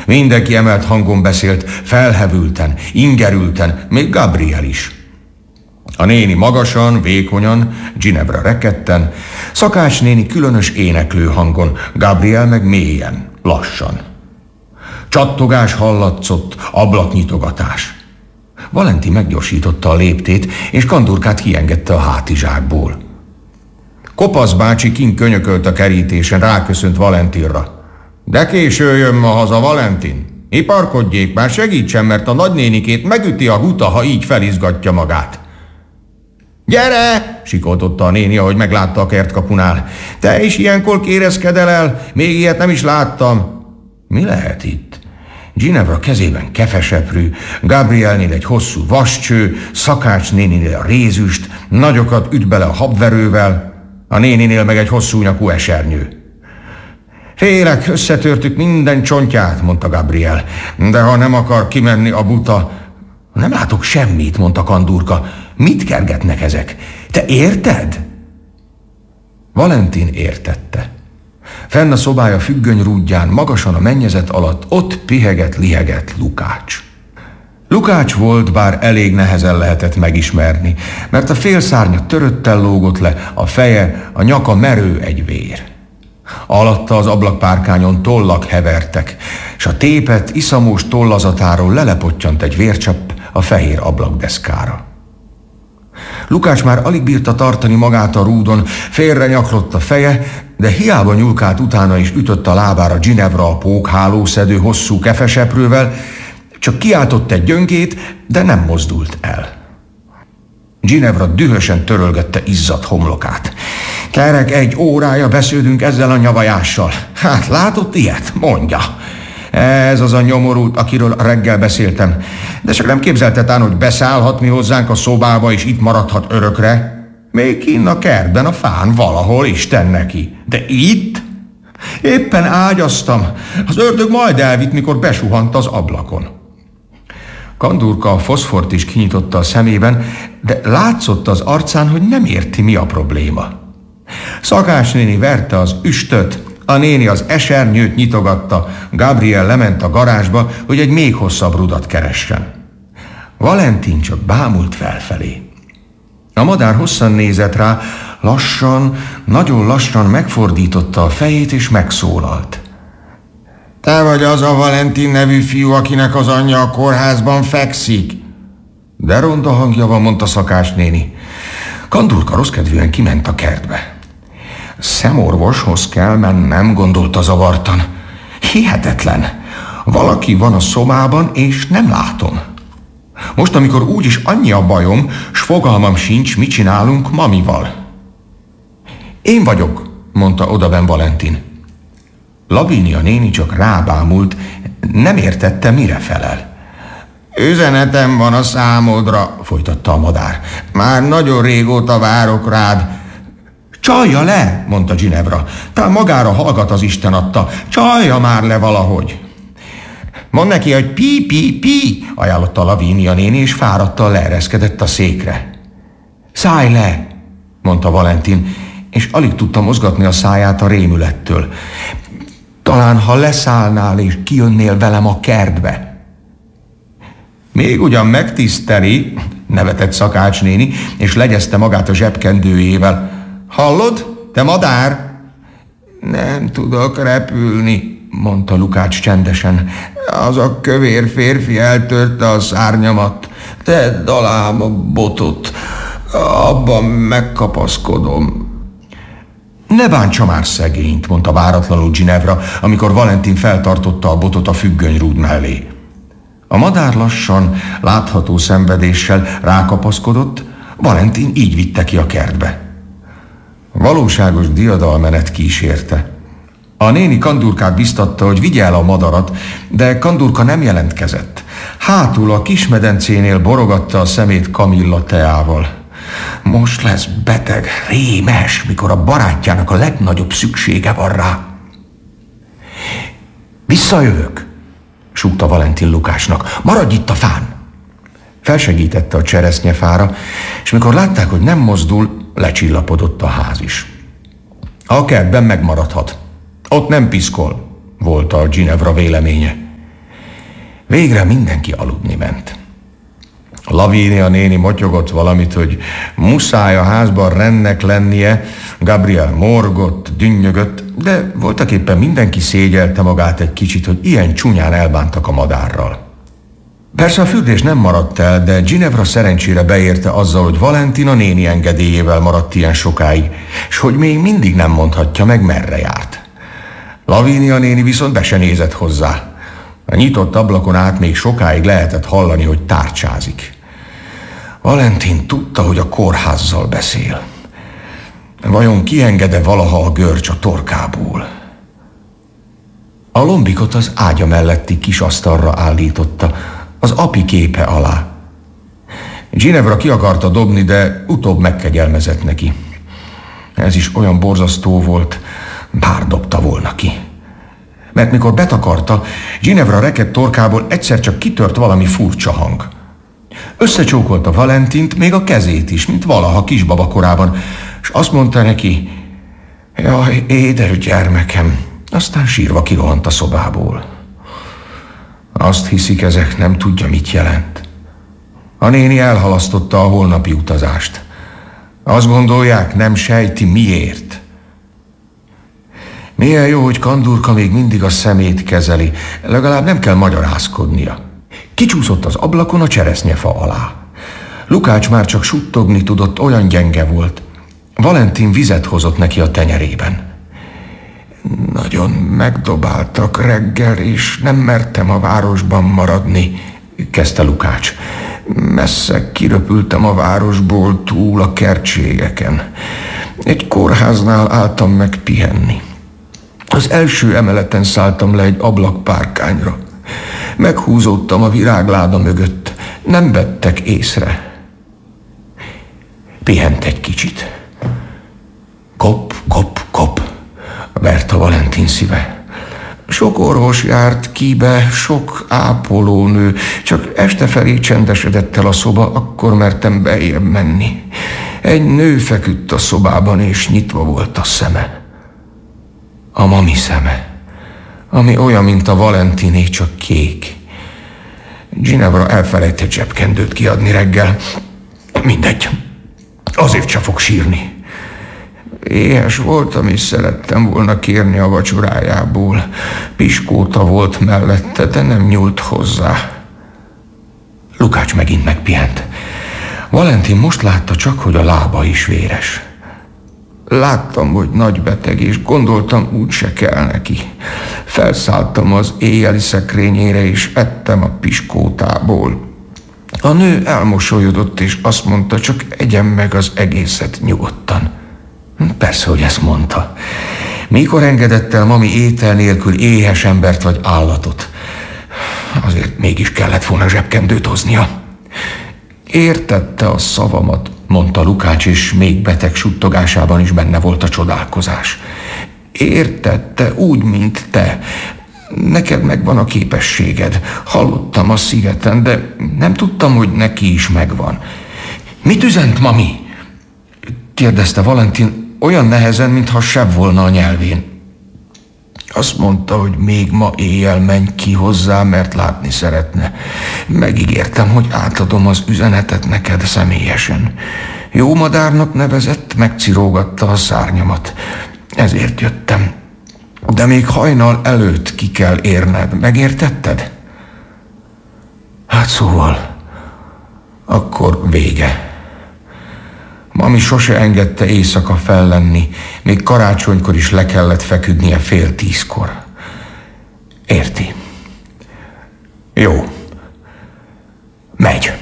Mindenki emelt hangon beszélt, felhevülten, ingerülten, még Gabriel is. A néni magasan, vékonyan, Ginevra rekedten, Szakács néni különös éneklő hangon, Gabriel meg mélyen, lassan. Csattogás hallatszott, ablaknyitogatás. Valentin meggyorsította a léptét, és Kandurkát kiengedte a hátizsákból. Kopasz bácsi kint könyökölt a kerítésen, ráköszönt Valentinra. De késő jön ma haza, Valentin. Iparkodjék már, segítsen, mert a nagynénikét megüti a guta, ha így felizgatja magát. Gyere! Sikoltotta a néni, ahogy meglátta a kertkapunál. Te is ilyenkor kérezkedel el? Még ilyet nem is láttam. Mi lehet itt? Ginevra kezében kefeseprű, Gabrielnél egy hosszú vascső, Szakács néninél a rézüst, nagyokat üt bele a habverővel, a néninél meg egy hosszú nyakú esernyő. Félek, összetörtük minden csontját, mondta Gabriel, de ha nem akar kimenni a buta... Nem látok semmit, mondta Kandurka. Mit kergetnek ezek? Te érted? Valentin értette. Fenn a szobája függönyrúdján, magasan a mennyezet alatt, ott pihegett-lihegett Lukács. Lukács volt, bár elég nehezen lehetett megismerni, mert a félszárnya töröttel lógott le, a feje, a nyaka merő egy vér. Alatta az ablakpárkányon tollak hevertek, és a tépet, iszamós tollazatáról lelepottyant egy vércsepp a fehér ablakdeszkára. Lukács már alig bírta tartani magát a rúdon, félre nyaklott a feje, de hiába nyúlkált utána is ütött a lábára Ginevra a pókhálószedő hosszú kefeseprővel, csak kiáltott egy gyöngét, de nem mozdult el. Ginevra dühösen törölgette izzadt homlokát. Kerek 1 órája beszélünk ezzel a nyavajással. Hát látott ilyet? Mondja. Ez az a nyomorult, akiről reggel beszéltem. De csak nem képzelte tán, hogy beszállhat mi hozzánk a szobába, és itt maradhat örökre. Még kinn a kertben, a fán, valahol, Isten neki. De itt? Éppen ágyaztam. Az ördög majd elvitt, mikor besuhant az ablakon. Kandurka a foszfort is kinyitotta a szemében, de látszott az arcán, hogy nem érti, mi a probléma. Szakács néni verte az üstöt, a néni az esernyőt nyitogatta, Gabriel lement a garázsba, hogy egy még hosszabb rudat keressen. Valentin csak bámult felfelé. A madár hosszan nézett rá, lassan, nagyon lassan megfordította a fejét és megszólalt. Te vagy az a Valentin nevű fiú, akinek az anyja a kórházban fekszik? De ronda hangja van, mondta Szakács néni. Kandurka rosszkedvűen kiment a kertbe. Szemorvoshoz kell mennem, gondolta zavartan. Hihetetlen. Valaki van a szobában, és nem látom. Most, amikor úgyis annyi a bajom, s fogalmam sincs, mit csinálunk mamival. Én vagyok, mondta odaben Valentin. Lavínia néni csak rábámult, nem értette, mire felel. Üzenetem van a számodra, folytatta a madár. Már nagyon régóta várok rád. Csalja le, mondta Ginevra. Talán magára hallgat az Isten adta. Csalja már le valahogy. Mondd neki, hogy pi, ajánlotta Lavínia néni, és fáradtan leereszkedett a székre. Szállj le, mondta Valentin, és alig tudta mozgatni a száját a rémülettől. Talán, ha leszállnál és kijönnél velem a kertbe. Még ugyan megtiszteli, nevetett Szakács néni, és legyezte magát a zsebkendőjével. Hallod, te madár? Nem tudok repülni, mondta Lukács csendesen. Az a kövér férfi eltörte a szárnyamat. Tedd alám a botot, abban megkapaszkodom. Ne bántsa már szegényt, mondta váratlanul Ginevra, amikor Valentin feltartotta a botot a függönyrúd mellé. A madár lassan, látható szenvedéssel rákapaszkodott, Valentin így vitte ki a kertbe. Valóságos diadalmenet kísérte. A néni Kandurkát biztatta, hogy vigye el a madarat, de Kandurka nem jelentkezett. Hátul a kismedencénél borogatta a szemét Kamilla teával. Most lesz beteg, rémes, mikor a barátjának a legnagyobb szüksége van rá. Visszajövök, súgta Valentin Lukácsnak. Maradj itt a fán! Felsegítette a cseresznyefára, és mikor látták, hogy nem mozdul, lecsillapodott a ház is. A kertben megmaradhat. Ott nem piszkol, volt a Ginevra véleménye. Végre mindenki aludni ment. Lavínia néni motyogott valamit, hogy muszáj a házban rendnek lennie, Gabriel morgott, dünnyögött, de voltaképpen mindenki szégyelte magát egy kicsit, hogy ilyen csúnyán elbántak a madárral. Persze a fürdés nem maradt el, de Ginevra szerencsére beérte azzal, hogy Valentina néni engedélyével maradt ilyen sokáig, és hogy még mindig nem mondhatja meg, merre járt. Lavínia néni viszont be se nézett hozzá. A nyitott ablakon át még sokáig lehetett hallani, hogy tárcsázik. Valentin tudta, hogy a kórházzal beszél. Vajon kiengede valaha a görcs a torkából? A lombikot az ágya melletti kis asztalra állította, az api képe alá. Ginevra ki akarta dobni, de utóbb megkegyelmezett neki. Ez is olyan borzasztó volt, bár dobta volna ki. Mert mikor betakarta, Ginevra rekett torkából egyszer csak kitört valami furcsa hang. Összecsókolta Valentint, még a kezét is, mint valaha kisbaba korában, és azt mondta neki: jaj, édes gyermekem, aztán sírva kirohant a szobából. Azt hiszik, ezek nem tudja, mit jelent. A néni elhalasztotta a holnapi utazást. Azt gondolják, nem sejti, miért. Milyen jó, hogy Kandurka még mindig a szemét kezeli, legalább nem kell magyarázkodnia. Kicsúszott az ablakon a cseresznyefa alá. Lukács már csak suttogni tudott, olyan gyenge volt. Valentin vizet hozott neki a tenyerében. Nagyon megdobáltak reggel, és nem mertem a városban maradni, kezdte Lukács. Messze kiröpültem a városból túl a kertségeken. Egy kórháznál álltam meg pihenni. Az első emeleten szálltam le egy ablakpárkányra. Meghúzódtam a virágláda mögött. Nem vettek észre. Pihent egy kicsit. Kop, kop, kop, vert a Valentin szíve. Sok orvos járt kibe, sok ápolónő, csak este felé csendesedett el a szoba, akkor mertem beljebb menni. Egy nő feküdt a szobában, és nyitva volt a szeme. A mami szeme, ami olyan, mint a Valentiné, csak kék. Ginevra elfelejtett zsebkendőt kiadni reggel. Mindegy, azért se fog sírni. Éhes voltam, és szerettem volna kérni a vacsorájából. Piskóta volt mellette, de nem nyúlt hozzá. Lukács megint megpihent. Valentin most látta csak, hogy a lába is véres. Láttam, hogy nagy beteg, és gondoltam, úgyse kell neki. Felszálltam az éjjeli szekrényére, és ettem a piskótából. A nő elmosolyodott, és azt mondta, csak egyem meg az egészet nyugodtan. Persze, hogy ezt mondta. Mikor engedett el mami étel nélkül éhes embert vagy állatot? Azért mégis kellett volna zsebkendőt hoznia. Értette a szavamat, mondta Lukács, és még beteg suttogásában is benne volt a csodálkozás. Értette úgy, mint te. Neked megvan a képességed. Hallottam a szigeten, de nem tudtam, hogy neki is megvan. Mit üzent, mami? Kérdezte Valentin olyan nehezen, mintha sebb volna a nyelvén. Azt mondta, hogy még ma éjjel menj ki hozzá, mert látni szeretne. Megígértem, hogy átadom az üzenetet neked személyesen. Jó madárnak nevezett, megcirógatta a szárnyamat. Ezért jöttem. De még hajnal előtt ki kell érned. Megértetted? Hát szóval, akkor vége. Mami sose engedte éjszaka fellenni, még karácsonykor is le kellett feküdnie 9:30. Érti? Jó. Megy.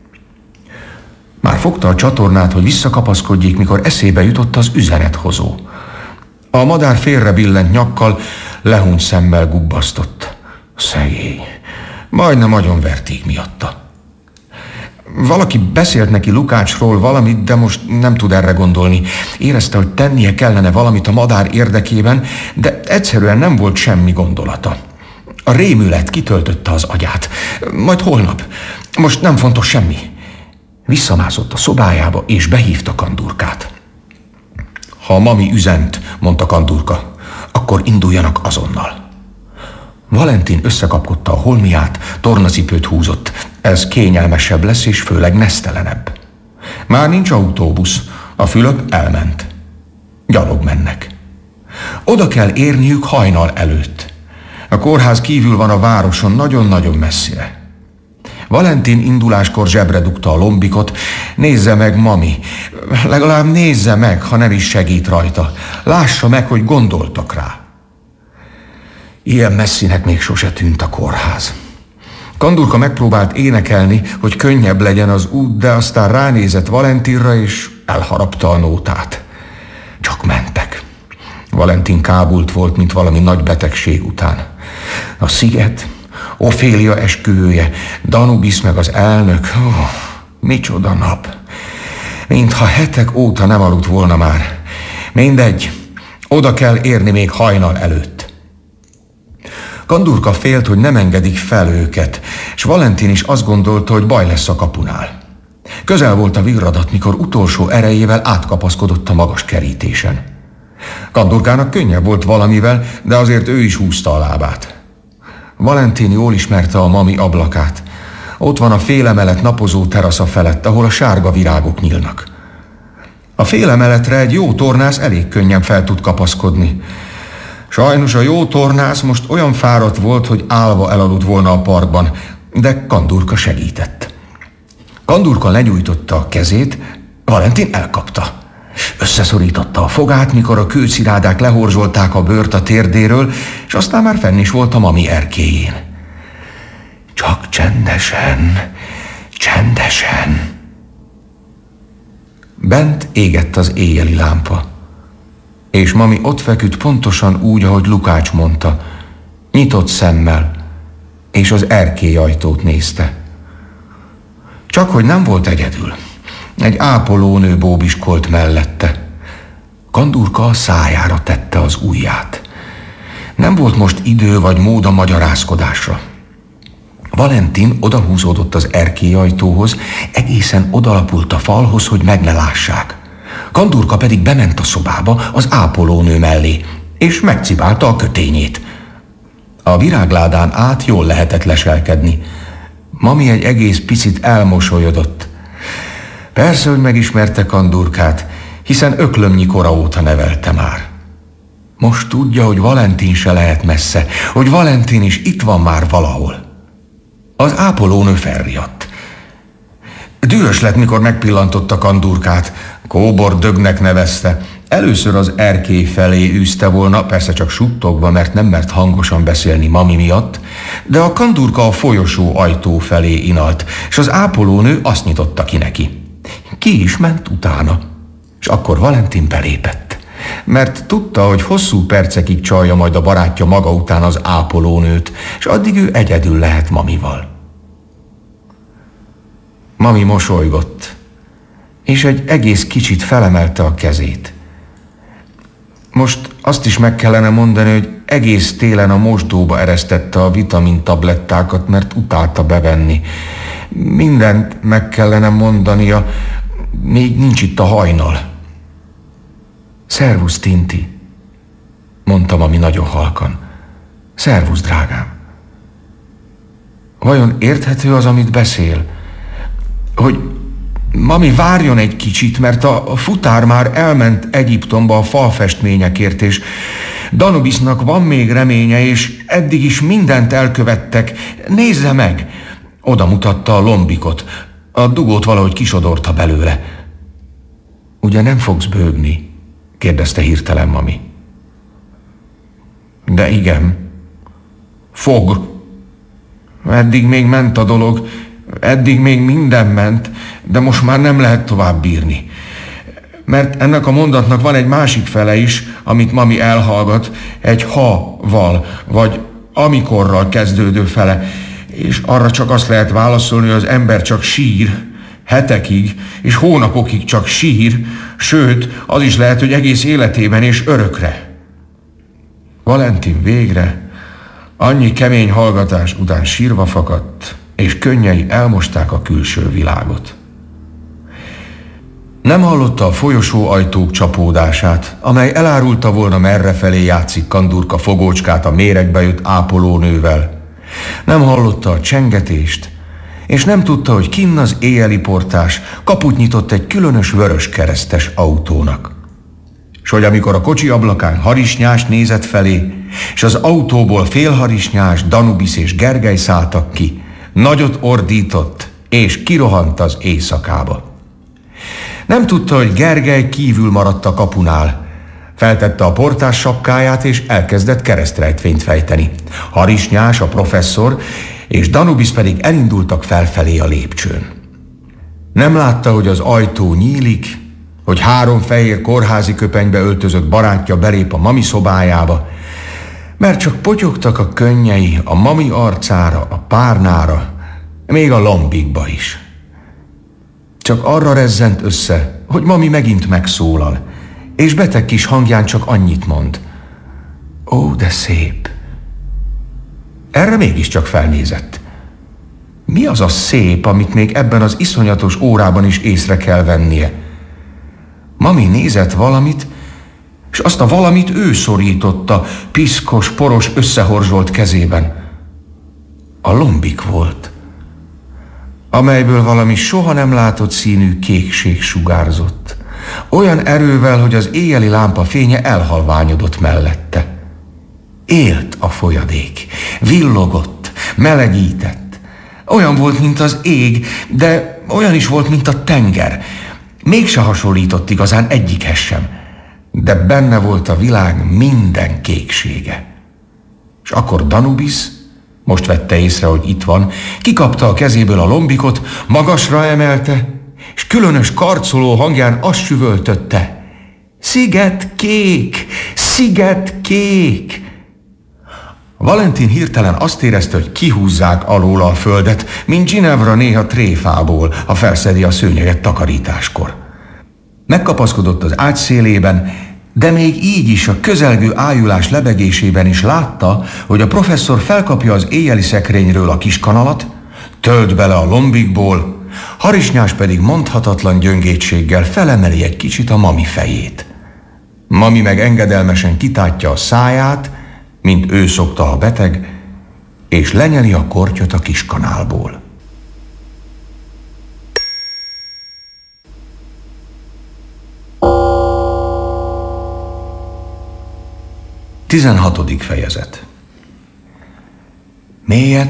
Már fogta a csatornát, hogy visszakapaszkodjék, mikor eszébe jutott az üzenethozó. A madár félre billent nyakkal, lehunyt szemmel gubbasztott. Szegény. Majdnem agyonverték miatta. Valaki beszélt neki Lukácsról valamit, de most nem tud erre gondolni. Érezte, hogy tennie kellene valamit a madár érdekében, de egyszerűen nem volt semmi gondolata. A rémület kitöltötte az agyát. Majd holnap. Most nem fontos semmi. Visszamászott a szobájába, és behívta Kandurkát. Ha a mami üzent, mondta Kandurka, akkor induljanak azonnal. Valentin összekapkodta a holmiát, tornacipőt húzott. Ez kényelmesebb lesz, és főleg nesztelenebb. Már nincs autóbusz, a Fülöp elment. Gyalog mennek. Oda kell érniük hajnal előtt. A kórház kívül van a városon, nagyon-nagyon messzire. Valentin induláskor zsebre dugta a lombikot. Nézze meg, mami, legalább nézze meg, ha nem is segít rajta. Lássa meg, hogy gondoltak rá. Ilyen messzinek még sose tűnt a kórház. Kandurka megpróbált énekelni, hogy könnyebb legyen az út, de aztán ránézett Valentinra, és elharapta a nótát. Csak mentek. Valentin kábult volt, mint valami nagy betegség után. A sziget, Ofélia esküvője, Danubisz meg az elnök. Micsoda nap! Mintha hetek óta nem aludt volna már. Mindegy, oda kell érni még hajnal előtt. Kandurka félt, hogy nem engedik fel őket, és Valentin is azt gondolta, hogy baj lesz a kapunál. Közel volt a virradat, mikor utolsó erejével átkapaszkodott a magas kerítésen. Kandurkának könnyebb volt valamivel, de azért ő is húzta a lábát. Valentin jól ismerte a mami ablakát. Ott van a félemelet napozó terasza felett, ahol a sárga virágok nyílnak. A félemeletre egy jó tornász elég könnyen fel tud kapaszkodni. Sajnos a jó tornász most olyan fáradt volt, hogy állva elaludt volna a parkban, de Kandurka segített. Kandurka lenyújtotta a kezét, Valentin elkapta. Összeszorította a fogát, mikor a kőcirádák lehorzsolták a bőrt a térdéről, és aztán már fenn is volt a mami erkélyén. Csak csendesen, csendesen. Bent égett az éjjeli lámpa, és mami ott feküdt pontosan úgy, ahogy Lukács mondta, nyitott szemmel, és az erkélyajtót nézte. Csak hogy nem volt egyedül. Egy ápolónő bóbiskolt mellette. Kandurka a szájára tette az ujját. Nem volt most idő vagy mód a magyarázkodásra. Valentin odahúzódott az erkélyajtóhoz, egészen odalapult a falhoz, hogy meg ne lássák. Kandurka pedig bement a szobába az ápolónő mellé, és megcibálta a kötényét. A virágládán át jól lehetett leselkedni. Mami egy egész picit elmosolyodott. Persze, hogy megismerte Kandurkát, hiszen öklömnyi kora óta nevelte már. Most tudja, hogy Valentin se lehet messze, hogy Valentin is itt van már valahol. Az ápolónő felriadt. Dühös lett, mikor megpillantotta Kandurkát. Kóbor dögnek nevezte. Először az erkély felé űzte volna, persze csak suttogva, mert nem mert hangosan beszélni mami miatt, de a Kandurka a folyosó ajtó felé inalt, és az ápolónő azt nyitotta ki neki. Ki is ment utána, és akkor Valentin belépett, mert tudta, hogy hosszú percekig csalja majd a barátja maga után az ápolónőt, és addig ő egyedül lehet mamival. Mami mosolygott, és egy egész kicsit felemelte a kezét. Most azt is meg kellene mondani, hogy egész télen a mosdóba eresztette a vitamintablettákat, mert utálta bevenni. Mindent meg kellene mondania, még nincs itt a hajnal. Szervusz, Tinti, mondtam, ami nagyon halkan. Szervusz, drágám. Vajon érthető az, amit beszél? Hogy mami várjon egy kicsit, mert a futár már elment Egyiptomba a falfestményekért, és Danubisznak van még reménye, és eddig is mindent elkövettek. Nézze meg! Oda mutatta a lombikot. A dugót valahogy kisodorta belőle. Ugye nem fogsz bőgni? Kérdezte hirtelen mami. De igen. Fog. Eddig még ment a dolog, eddig még minden ment, de most már nem lehet tovább bírni. Mert ennek a mondatnak van egy másik fele is, amit mami elhallgat, egy ha-val, vagy amikorral kezdődő fele, és arra csak azt lehet válaszolni, hogy az ember csak sír, hetekig és hónapokig csak sír, sőt, az is lehet, hogy egész életében és örökre. Valentin végre annyi kemény hallgatás után sírva fakadt, és könnyei elmosták a külső világot. Nem hallotta a folyosó ajtók csapódását, amely elárulta volna, merrefelé játszik Kandurka fogócskát a méregbe jött ápolónővel. Nem hallotta a csengetést, és nem tudta, hogy kinn az éjjeli portás kaput nyitott egy különös vörös keresztes autónak. S hogy amikor a kocsi ablakán Harisnyás nézett felé, és az autóból Félharisnyás, Danubisz és Gergely szálltak ki, nagyot ordított, és kirohant az éjszakába. Nem tudta, hogy Gergely kívül maradt a kapunál. Feltette a portás sapkáját, és elkezdett keresztrejtvényt fejteni. Harisnyás, a professzor, és Danubisz pedig elindultak felfelé a lépcsőn. Nem látta, hogy az ajtó nyílik, hogy 3 fehér kórházi köpenybe öltözött barátja belép a mami szobájába, mert csak potyogtak a könnyei a mami arcára, a párnára, még a lombikba is. Csak arra rezzent össze, hogy mami megint megszólal, és beteg kis hangján csak annyit mond: ó, de szép. Erre mégiscsak felnézett. Mi az a szép, amit még ebben az iszonyatos órában is észre kell vennie? Mami nézett valamit, és azt a valamit ő szorította, piszkos, poros, összehorzsolt kezében. A lombik volt, amelyből valami soha nem látott színű kékség sugárzott, olyan erővel, hogy az éjjeli lámpa fénye elhalványodott mellette. Élt a folyadék, villogott, melegített. Olyan volt, mint az ég, de olyan is volt, mint a tenger. Mégse hasonlított igazán egyikhez sem, de benne volt a világ minden kéksége. És akkor Danubisz, most vette észre, hogy itt van, kikapta a kezéből a lombikot, magasra emelte, és különös karcoló hangján azt süvöltötte: szigetkék! Szigetkék! Valentin hirtelen azt érezte, hogy kihúzzák alóla a földet, mint Ginevra néha tréfából, ha felszedi a szőnyeget takarításkor. Megkapaszkodott az ágy szélében, de még így is a közelgő ájulás lebegésében is látta, hogy a professzor felkapja az éjjeli szekrényről a kiskanalat, tölt bele a lombikból, Harisnyás pedig mondhatatlan gyöngétséggel felemeli egy kicsit a mami fejét. Mami meg engedelmesen kitátja a száját, mint ő szokta a beteg, és lenyeli a kortyot a kiskanálból. Tizenhatodik fejezet. Mélyet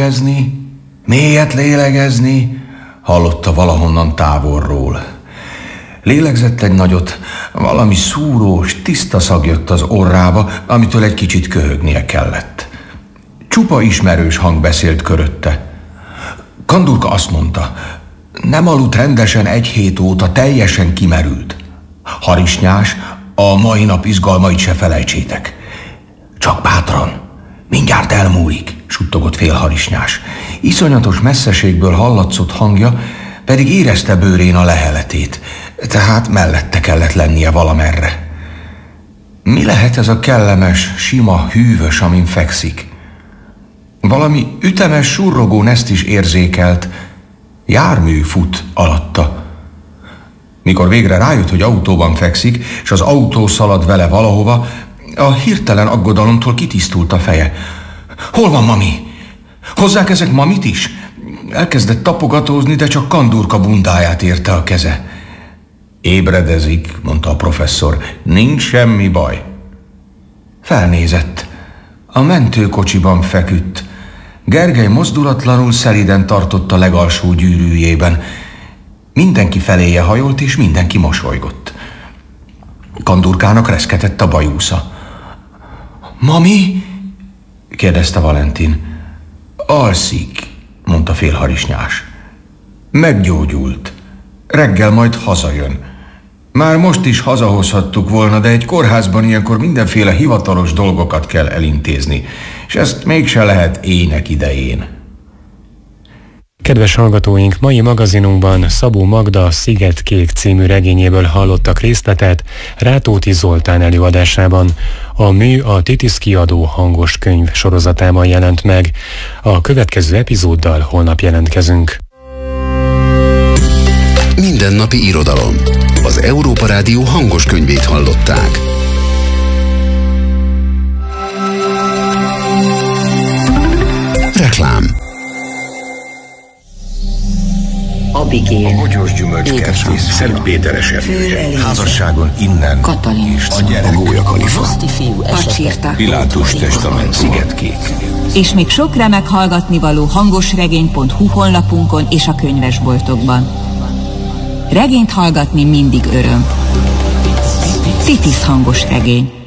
lélegezni, hallotta valahonnan távolról. Lélegzett egy nagyot, valami szúrós, tiszta szag jött az orrába, amitől egy kicsit köhögnie kellett. Csupa ismerős hang beszélt körötte. Kandurka azt mondta: nem aludt rendesen 1 hét óta, teljesen kimerült. Harisnyás, a mai nap izgalmait se felejtsétek. Csak bátran, mindjárt elmúlik, suttogott Félharisnyás. Iszonyatos messzeségből hallatszott hangja, pedig érezte bőrén a leheletét, tehát mellette kellett lennie valamerre. Mi lehet ez a kellemes, sima, hűvös, amin fekszik? Valami ütemes, surrogó neszt is érzékelt. Jármű fut alatta. Mikor végre rájött, hogy autóban fekszik, és az autó szalad vele valahova, a hirtelen aggodalomtól kitisztult a feje. Hol van mami? Hozzák ezek mamit is? Elkezdett tapogatózni, de csak Kandurka bundáját érte a keze. Ébredezik, mondta a professzor, nincs semmi baj. Felnézett. A mentőkocsiban feküdt. Gergely mozdulatlanul szeliden tartott a legalsó gyűrűjében. Mindenki feléje hajolt, és mindenki mosolygott. Kandurkának reszketett a bajúsza. Mami? kérdezte Valentin. Alszik, mondta Félharisnyás. Meggyógyult. Reggel majd hazajön. Már most is hazahozhattuk volna, de egy kórházban ilyenkor mindenféle hivatalos dolgokat kell elintézni, és ezt mégse lehet ének idején. Kedves hallgatóink, mai magazinunkban Szabó Magda Szigetkék című regényéből hallottak részletet Rátóti Zoltán előadásában. A mű a Titis kiadó hangos könyv sorozatában jelent meg. A következő epizóddal holnap jelentkezünk. Mindennapi irodalom. Az Európa Rádió hangos könyvét hallották. Reklám. Abigél, A Bogyós Gyümölcskertész Szentpéteres erdője. Házasságon innen Katalin, a gyerek. A Gólya Kalifa. Pacsirta, Pilátus testament. Szigetkék. És még sok remek hallgatnivaló hangosregény.hu honlapunkon és a könyvesboltokban. Regényt hallgatni mindig öröm. Titis hangos regény.